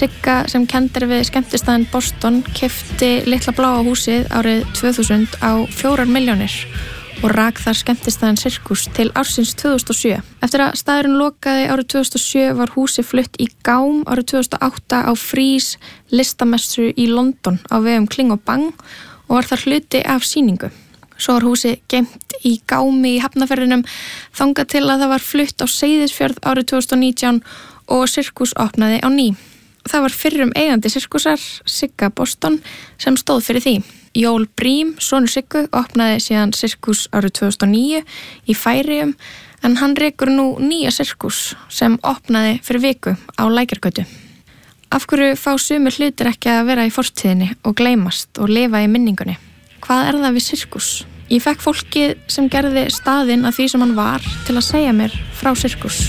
Sigga sem kennd við skemmtistaðinn Boston keypti litla bláa húsið árið 2000 á 4 milljónir og rak þar skemmtistaðinn Sirkus til ársins 2007. Eftir að staðurinn lokaði árið 2007 var húsið flutt í gám árið 2008 á Frís listamessu í London á vegum Kling og Bang og var þar hluti af sýningu. Svo var húsið geymt í gámi í Hafnarfirðinum þangað til að það var flutt á Seyðisfjörð árið 2019 og Sirkus opnaði á ný. Það var fyrrum eigandi Sirkusar, Sigga Boston, sem stóð fyrir því. Jól Brím, sonur Siggu, opnaði síðan Sirkus árið 2009 í Færeyjum en hann rekur nú nýja Sirkus sem opnaði fyrir viku á Lækjargötu. Af hverju fá sumir hlutir ekki að vera í fortíðinni og gleymast og lifa í minningunni? Hvað það við Sirkus? Ég fekk fólkið sem gerði staðinn að því sem hann var til að segja mér frá Sirkus.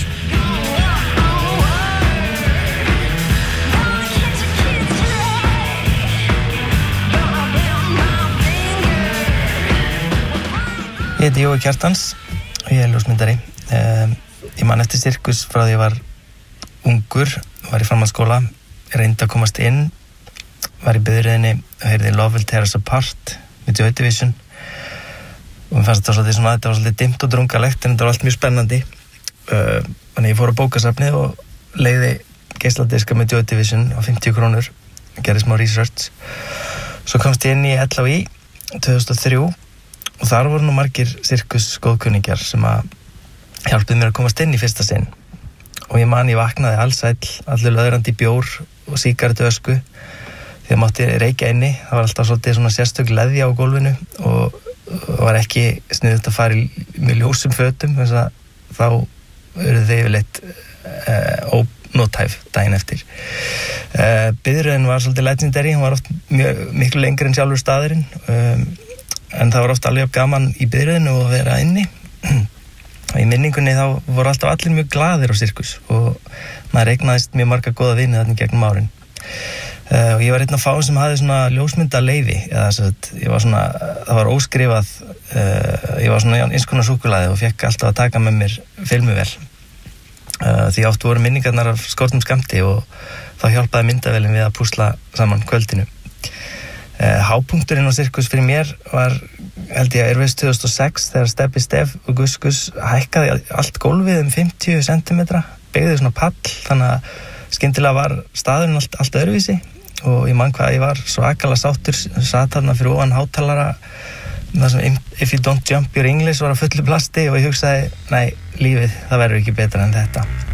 Ég heiti Jói Kjartans og ég ljósmyndari. Ég man eftir Sirkus frá því ég var ungur, var í framhaldsskóla, reyndi að komast inn, var í biðröðinni og heyrði Love Will Tear Us Apart með Joy Division og mér fannst þetta var svolítið dimmt og drungalegt en þetta var allt mjög spennandi. Þannig ég fór á bókasafnið og leigði geisladiska með Joy Division á 50 krónur, gerði smá research. Svo komst ég inn í LHÍ 2003 og þar voru nú margir Sirkus góðkunningjar sem að hjálpuðu mér að komast inn í fyrsta sinn. Og ég man ég vaknaði allsæll, allur löðrandi bjór og sígarettuösku því að mátti reykja inni. Það var alltaf svolítið svona sérstök leðja á gólfinu og var ekki sniðugt að fara með ljósum fötum þess að þá eru þau yfirleitt ónótæf daginn eftir. Biðröðin var svolítið legendary, hún var oft miklu lengri en sjálfur staðurinn en það var oft alveg gaman í biðröðinu og vera inni. Í minningunni þá voru alltaf allir mjög glaðir á Sirkus og maður eignaðist mjög marga góða vini þarna gegnum árin. Og ég var einn af fáum sem hafði svona ljósmyndaleyfi eða það var óskrifað ég var svona eins konar súkkulaði og fekk alltaf að taka með mér filmuvél því oft voru minningarnar af skortum skammti og þá hjálpaði myndavélin við að púsla saman kvöldinu. Hápunkturinn á Sirkus fyrir mér var held ég að 2006 þegar Stebbi Stef og Gus Gus hækkaði allt gólfið 50 cm, beygði svona pall þannig að skyndilega var staðurinn allt öðruvísi og ég man hvað ég var svakalega sáttur, sat þarna fyrir ofan hátalara það sem If You Don't Jump Your English var á fullu plasti og ég hugsaði, nei, lífið það verður ekki betra en þetta.